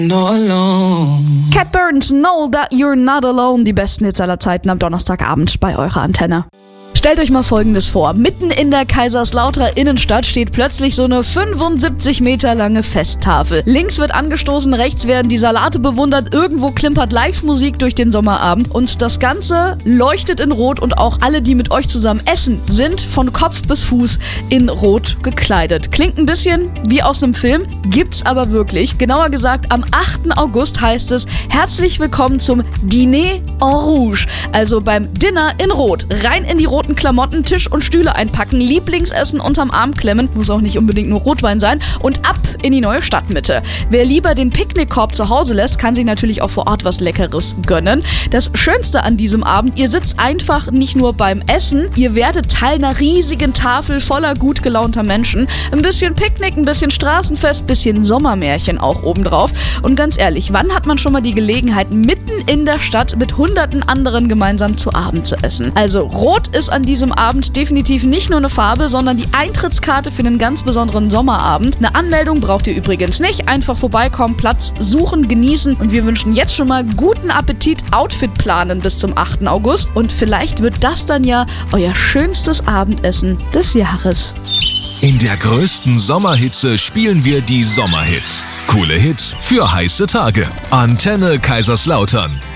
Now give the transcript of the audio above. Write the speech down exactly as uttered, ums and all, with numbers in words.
No alone. Cat Burns, Know That You're Not Alone. Die besten Hits aller Zeiten am Donnerstagabend bei eurer Antenne. Stellt euch mal Folgendes vor. Mitten in der Kaiserslauterer Innenstadt steht plötzlich so eine fünfundsiebzig Meter lange Festtafel. Links wird angestoßen, rechts werden die Salate bewundert, irgendwo klimpert Live-Musik durch den Sommerabend und das Ganze leuchtet in Rot und auch alle, die mit euch zusammen essen, sind von Kopf bis Fuß in Rot gekleidet. Klingt ein bisschen wie aus einem Film, gibt's aber wirklich. Genauer gesagt, am achten August heißt es, herzlich willkommen zum Dîner en Rouge, also beim Dinner in Rot. Rein in die roten Klamotten, Tisch und Stühle einpacken, Lieblingsessen unterm Arm klemmen, muss auch nicht unbedingt nur Rotwein sein, und ab in die neue Stadtmitte. Wer lieber den Picknickkorb zu Hause lässt, kann sich natürlich auch vor Ort was Leckeres gönnen. Das Schönste an diesem Abend, ihr sitzt einfach nicht nur beim Essen, ihr werdet Teil einer riesigen Tafel voller gut gelaunter Menschen. Ein bisschen Picknick, ein bisschen Straßenfest, ein bisschen Sommermärchen auch obendrauf. Und ganz ehrlich, wann hat man schon mal die Gelegenheit, mitten in der Stadt mit hunderten anderen gemeinsam zu Abend zu essen? Also Rot ist an diesem Abend definitiv nicht nur eine Farbe, sondern die Eintrittskarte für einen ganz besonderen Sommerabend. Eine Anmeldung braucht ihr übrigens nicht. Einfach vorbeikommen, Platz suchen, genießen und wir wünschen jetzt schon mal guten Appetit, Outfit planen bis zum achten August und vielleicht wird das dann ja euer schönstes Abendessen des Jahres. In der größten Sommerhitze spielen wir die Sommerhits. Coole Hits für heiße Tage. Antenne Kaiserslautern.